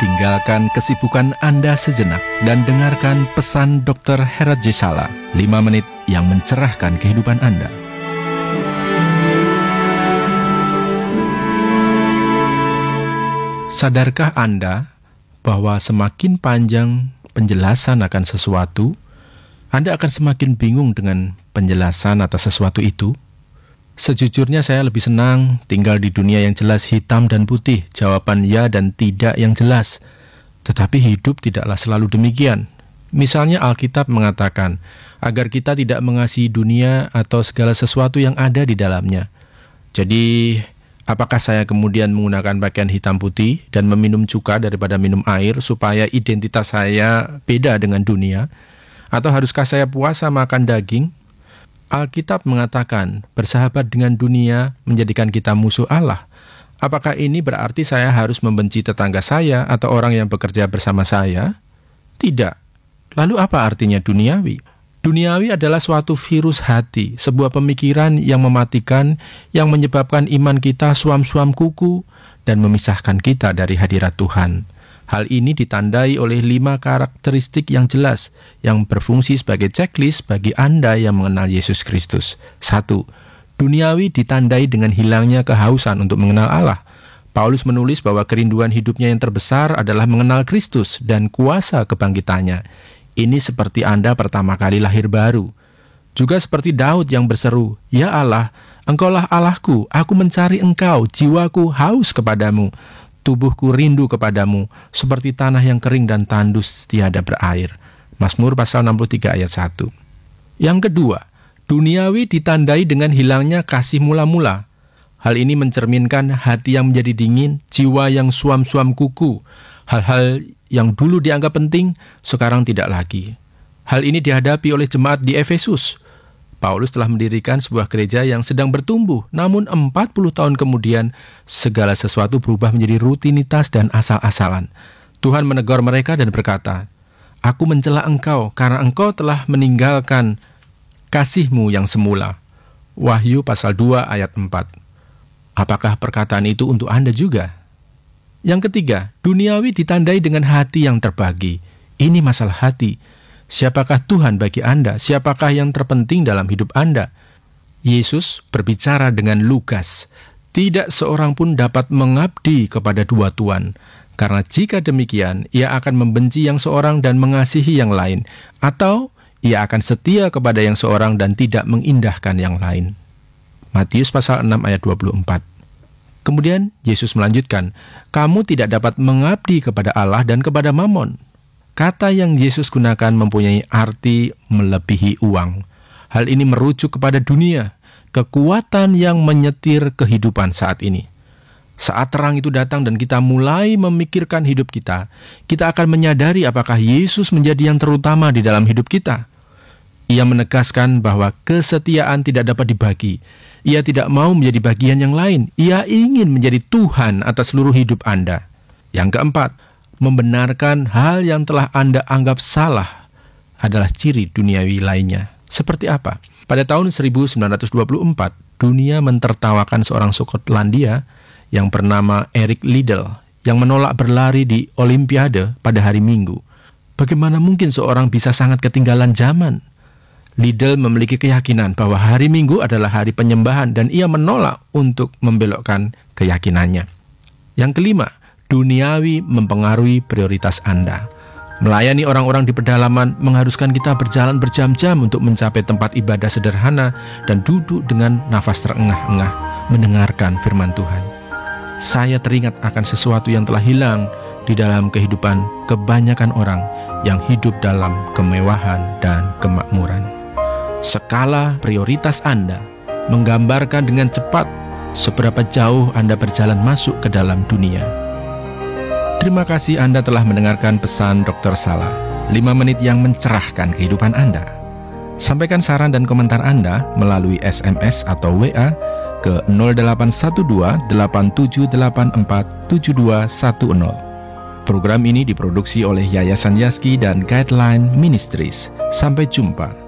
Tinggalkan kesibukan Anda sejenak dan dengarkan pesan Dr. Herat J. Sala, 5 menit yang mencerahkan kehidupan Anda. Sadarkah Anda bahwa semakin panjang penjelasan akan sesuatu, Anda akan semakin bingung dengan penjelasan atas sesuatu itu? Sejujurnya saya lebih senang tinggal di dunia yang jelas hitam dan putih, jawaban ya dan tidak yang jelas. Tetapi hidup tidaklah selalu demikian. Misalnya Alkitab mengatakan, agar kita tidak mengasihi dunia atau segala sesuatu yang ada di dalamnya. Jadi, apakah saya kemudian menggunakan pakaian hitam putih dan meminum cuka daripada minum air supaya identitas saya beda dengan dunia? Atau haruskah saya puasa makan daging? Alkitab mengatakan, bersahabat dengan dunia menjadikan kita musuh Allah. Apakah ini berarti saya harus membenci tetangga saya atau orang yang bekerja bersama saya? Tidak. Lalu apa artinya duniawi? Duniawi adalah suatu virus hati, sebuah pemikiran yang mematikan, yang menyebabkan iman kita suam-suam kuku dan memisahkan kita dari hadirat Tuhan. Hal ini ditandai oleh 5 karakteristik yang jelas, yang berfungsi sebagai checklist bagi Anda yang mengenal Yesus Kristus. 1. Duniawi ditandai dengan hilangnya kehausan untuk mengenal Allah. Paulus menulis bahwa kerinduan hidupnya yang terbesar adalah mengenal Kristus dan kuasa kebangkitannya. Ini seperti Anda pertama kali lahir baru. Juga seperti Daud yang berseru, "Ya Allah, Engkaulah Allahku, aku mencari Engkau, jiwaku haus kepadamu. Tubuhku rindu kepadamu, seperti tanah yang kering dan tandus tiada berair." Mazmur pasal 63 ayat 1. Yang kedua, duniawi ditandai dengan hilangnya kasih mula-mula. Hal ini mencerminkan hati yang menjadi dingin, jiwa yang suam-suam kuku. Hal-hal yang dulu dianggap penting, sekarang tidak lagi. Hal ini dihadapi oleh jemaat di Efesus. Paulus telah mendirikan sebuah gereja yang sedang bertumbuh, namun 40 tahun kemudian, segala sesuatu berubah menjadi rutinitas dan asal-asalan. Tuhan menegur mereka dan berkata, "Aku mencela engkau, karena engkau telah meninggalkan kasihmu yang semula." Wahyu pasal 2 ayat 4. Apakah perkataan itu untuk Anda juga? Yang ketiga, duniawi ditandai dengan hati yang terbagi. Ini masalah hati. Siapakah Tuhan bagi Anda? Siapakah yang terpenting dalam hidup Anda? Yesus berbicara dengan Lukas. Tidak seorang pun dapat mengabdi kepada dua tuan. Karena jika demikian, ia akan membenci yang seorang dan mengasihi yang lain. Atau ia akan setia kepada yang seorang dan tidak mengindahkan yang lain. Matius pasal 6 ayat 24. Kemudian Yesus melanjutkan, "Kamu tidak dapat mengabdi kepada Allah dan kepada Mamon." Kata yang Yesus gunakan mempunyai arti melebihi uang. Hal ini merujuk kepada dunia, kekuatan yang menyetir kehidupan saat ini. Saat terang itu datang dan kita mulai memikirkan hidup kita, kita akan menyadari apakah Yesus menjadi yang terutama di dalam hidup kita. Ia menegaskan bahwa kesetiaan tidak dapat dibagi. Ia tidak mau menjadi bagian yang lain. Ia ingin menjadi Tuhan atas seluruh hidup Anda. Yang keempat, membenarkan hal yang telah Anda anggap salah adalah ciri duniawi lainnya. Seperti apa? Pada tahun 1924, dunia mentertawakan seorang Skotlandia yang bernama Eric Liddell yang menolak berlari di Olimpiade pada hari Minggu. Bagaimana mungkin seorang bisa sangat ketinggalan zaman? Liddell memiliki keyakinan bahwa hari Minggu adalah hari penyembahan dan ia menolak untuk membelokkan keyakinannya. Yang kelima, duniawi mempengaruhi prioritas Anda. Melayani orang-orang di pedalaman mengharuskan kita berjalan berjam-jam untuk mencapai tempat ibadah sederhana dan duduk dengan nafas terengah-engah mendengarkan firman Tuhan. Saya teringat akan sesuatu yang telah hilang di dalam kehidupan kebanyakan orang yang hidup dalam kemewahan dan kemakmuran. Skala prioritas Anda menggambarkan dengan cepat seberapa jauh Anda berjalan masuk ke dalam dunia. Terima kasih Anda telah mendengarkan pesan Dr. Sala, 5 menit yang mencerahkan kehidupan Anda. Sampaikan saran dan komentar Anda melalui SMS atau WA ke 0812 8784 7210. Program ini diproduksi oleh Yayasan Yaski dan Guideline Ministries. Sampai jumpa.